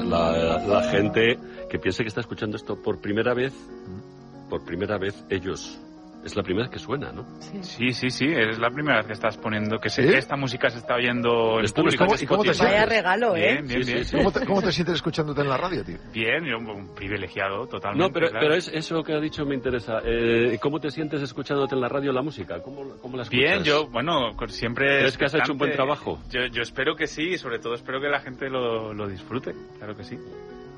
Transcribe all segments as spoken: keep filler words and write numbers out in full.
la, la gente que piense que está escuchando esto por primera vez, por primera vez ellos... Es la primera vez que suena, ¿no? Sí, sí, sí, sí, es la primera vez que estás poniendo, que, se, ¿Sí? que esta música se está oyendo en Esto público. ¿Cómo, ¿Y cómo te Vaya sientes? regalo, ¿eh? Bien, bien, Sí, bien. sí, sí. ¿Cómo te, cómo te sientes escuchándote en la radio, tío? Bien, yo un privilegiado totalmente. No, pero, claro. pero es, eso que ha dicho me interesa. Eh, ¿Cómo te sientes escuchándote en la radio la música? ¿Cómo, cómo la escuchas? Bien, yo, bueno, con- siempre... ¿Crees que has hecho un buen expectante. trabajo? Yo, yo espero que sí, y sobre todo espero que la gente lo, lo disfrute, claro que sí.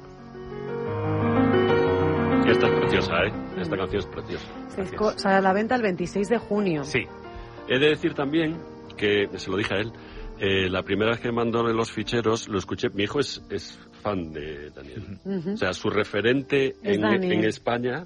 Y esta es preciosa, ¿eh? Esta canción es preciosa. Este disco sale a la venta el veintiséis de junio. Sí, He de decir también que, se lo dije a él, eh, la primera vez que mandó los ficheros, lo escuché, mi hijo es, es fan de Daniel. Ujú. O sea, su referente Es en, Daniel. en España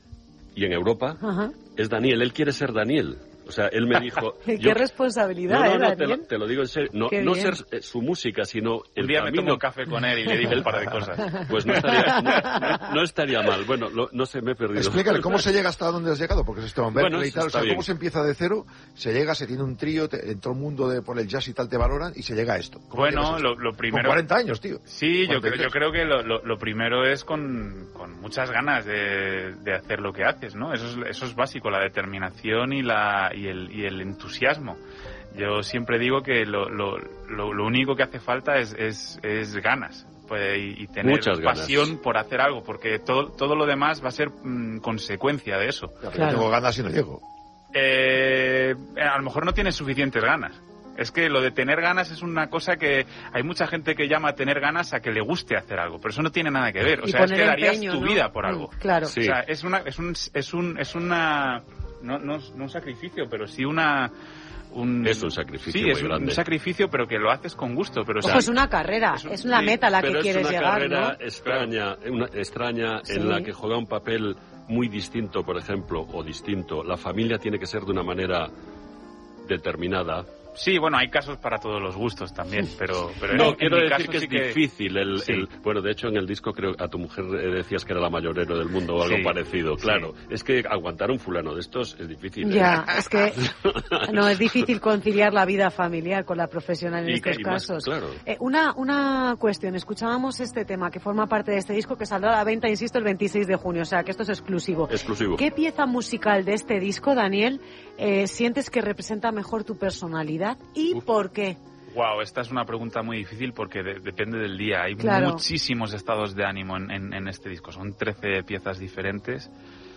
y en Europa Ajá. es Daniel. Él quiere ser Daniel. O sea, él me dijo... Qué yo- responsabilidad, No, no, ¿eh, no, te lo, Daniel? te lo digo en serio. No, Qué no bien. ser eh, su música, sino el un día me camino. tomo un café con él y le digo un par de cosas. Pues no estaría, no, no estaría mal. Bueno, lo- no sé, me he perdido. Explícale, ¿cómo se llega hasta donde has llegado? Porque es Esteban Berkeley Bueno, y tal. O está sea, bien. ¿cómo se empieza de cero? Se llega, se tiene un trío, te- en todo el mundo de, por el jazz y tal te valoran y se llega a esto. ¿Cómo Bueno, llegas a lo, esto? lo Con primero... cuarenta años, tío. Sí, yo creo, cuarenta y tres. yo creo que lo, lo, lo primero es con, con muchas ganas de, de hacer lo que haces, ¿no? Eso es, eso es básico, la determinación y, la, y, el, y el entusiasmo. Yo siempre digo que lo, lo, lo, lo único que hace falta es, es, es ganas pues, y, y tener Muchas ganas. pasión por hacer algo, porque todo, todo lo demás va a ser mm, consecuencia de eso. Ya, pero Claro. tengo ganas y no llego. Eh, a lo mejor no tienes suficientes ganas. Es que lo de tener ganas es una cosa que hay mucha gente que llama tener ganas a que le guste hacer algo, pero eso no tiene nada que ver. O Y sea, es poner que darías empeño, tu ¿no? vida por Mm, algo. claro. Sí. O sea, es una, es un, es un, es una, no, no, no un sacrificio, pero sí una, un, Es un sacrificio sí, muy es un, grande. un sacrificio, pero que lo haces con gusto. Pero o sea, Ojo, es una carrera, es un- es una sí, meta a la Pero que es quieres una llegar, carrera ¿no? extraña, una, extraña Sí. en la que juega un papel muy distinto, por ejemplo, o distinto. La familia tiene que ser de una manera determinada. sí, bueno, hay casos para todos los gustos también, pero, pero No, en, quiero en mi decir caso que es sí que difícil. El, Sí. el- bueno, de hecho, en el disco creo a tu mujer eh, decías que era la mayorero del mundo o algo Sí, parecido. sí. Claro, es que aguantar un fulano de estos es difícil. ¿eh? Ya, es que no es difícil conciliar la vida familiar con la profesional en Y- estos y más, casos. claro. Eh, una, una cuestión, escuchábamos este tema que forma parte de este disco que saldrá a la venta, insisto, el veintiséis de junio, o sea que esto es exclusivo. Exclusivo. ¿Qué pieza musical de este disco, Daniel, eh, sientes que representa mejor tu personalidad y Uf. por qué? Wow, esta es una pregunta muy difícil porque de- depende del día. Hay Claro. muchísimos estados de ánimo en, en- en este disco. Son trece piezas diferentes.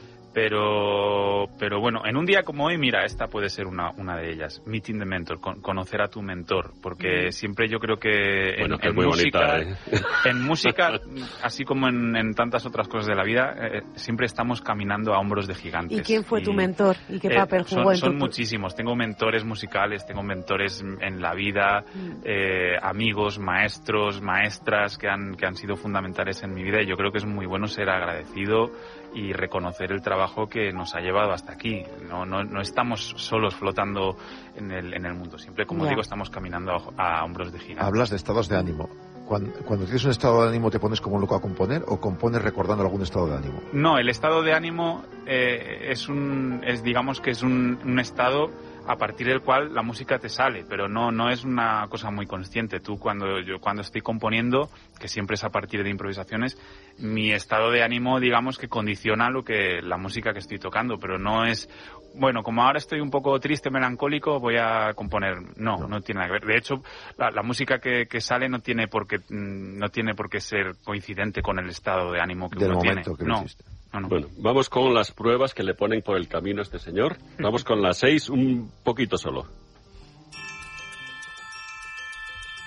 Pero, pero bueno, en un día como hoy, mira, esta puede ser una, una de ellas. Meeting the Mentor, con- conocer a tu mentor. Porque siempre yo creo que en, Bueno, que en es muy música, bonita, ¿eh? en música, así como en, en tantas otras cosas de la vida, eh, siempre estamos caminando a hombros de gigantes. ¿Y quién fue tu mentor? ¿Y qué Eh, papel jugó son, en son tu... muchísimos. Tengo mentores musicales, tengo mentores en la vida, Mm. eh, amigos, maestros, maestras que han, que han sido fundamentales en mi vida y yo creo que es muy bueno ser agradecido y reconocer el trabajo que nos ha llevado hasta aquí. No, no, no estamos solos flotando en el, en el mundo. Siempre, como Ya. digo, estamos caminando a, a hombros de gigantes. Hablas de estados de ánimo. Cuando, cuando tienes un estado de ánimo, ¿te pones como un loco a componer o compones recordando algún estado de ánimo? No, el estado de ánimo eh, es un, es digamos que es un, un estado a partir del cual la música te sale, pero no, no es una cosa muy consciente. Tú cuando yo cuando estoy componiendo, que siempre es a partir de improvisaciones, mi estado de ánimo, digamos que condiciona lo que la música que estoy tocando, pero no es bueno, como ahora estoy un poco triste, melancólico, voy a componer. No, no, no tiene nada que ver. De hecho, la, la música que, que sale no tiene por qué no tiene por qué ser coincidente con el estado de ánimo que Del uno momento tiene. que no. lo hiciste. No, no. Bueno, vamos con las pruebas que le ponen por el camino a este señor. Vamos con las seis, un poquito solo.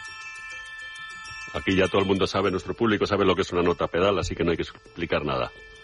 Aquí ya todo el mundo sabe, nuestro público sabe lo que es una nota pedal, así que no hay que explicar nada.